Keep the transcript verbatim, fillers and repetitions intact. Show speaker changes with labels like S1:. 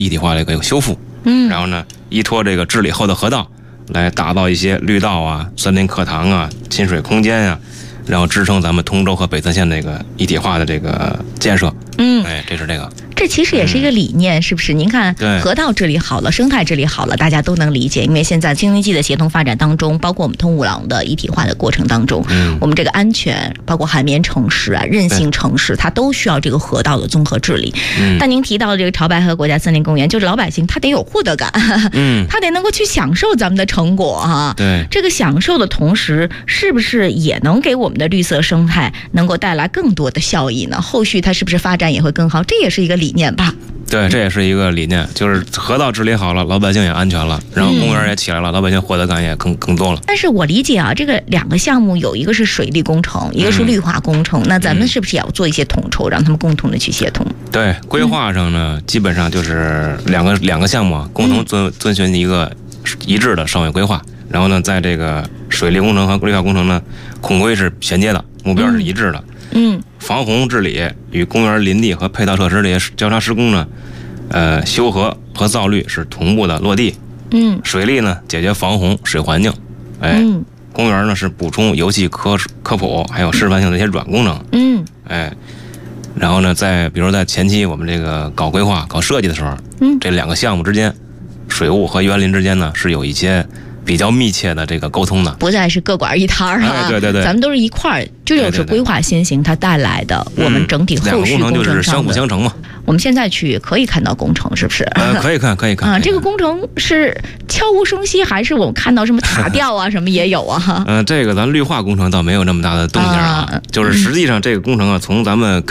S1: 一体化的一个修复，
S2: 嗯，
S1: 然后呢，依托这个治理后的河道，来打造一些绿道啊、森林课堂啊、亲水空间啊，然后支撑咱们通州和北三县这个一体化的这个建设。
S2: 嗯，
S1: 哎，这是这个。
S2: 这其实也是一个理念，嗯、是不是？您看，河道治理好了，生态治理好了，大家都能理解。因为现在京津冀的协同发展当中，包括我们通五廊的一体化的过程当中，嗯、我们这个安全，包括海绵城市啊、韧性城市，它都需要这个河道的综合治理。嗯、但您提到的这个潮白河国家森林公园，就是老百姓他得有获得感，嗯，他得能够去享受咱们的成果啊。
S1: 对，
S2: 这个享受的同时，是不是也能给我们的绿色生态能够带来更多的效益呢？后续它是不是发展也会更好？这也是一个理念吧。
S1: 对，这也是一个理念，就是河道治理好了，老百姓也安全了，然后公园也起来了，嗯、老百姓获得感也更更多了。
S2: 但是我理解啊，这个两个项目有一个是水利工程，一个是绿化工程，嗯、那咱们是不是也要做一些统筹，让他们共同的去协同？
S1: 对，规划上呢，嗯、基本上就是两个两个项目共同遵、嗯、遵循一个一致的上位规划，然后呢，在这个水利工程和绿化工程呢，控规是衔接的，目标是一致的。
S2: 嗯，
S1: 防洪治理与公园林地和配套设施这些交叉施工呢，呃，修河和造绿是同步的落地。
S2: 嗯，
S1: 水利呢解决防洪水环境，哎，
S2: 嗯、
S1: 公园呢是补充游戏科科普还有示范性的一些软功能。
S2: 嗯，
S1: 哎，然后呢，在比如在前期我们这个搞规划、搞设计的时候，嗯，这两个项目之间，水务和园林之间呢是有一些比较密切的这个沟通的，
S2: 不再是各管一摊儿啊、
S1: 哎，对对对，
S2: 咱们都是一块儿，这就是规划先行它带来的我们整体后续工程上的、嗯、
S1: 两个工程就是相辅相成嘛。
S2: 我们现在去可以看到工程，是不是？
S1: 呃，可以看，可以看
S2: 啊。这个工程是悄无声息，还是我们看到什么塔吊啊，什么也有啊？
S1: 嗯、呃，这个咱绿化工程倒没有那么大的动静啊，啊就是实际上这个工程啊，从咱们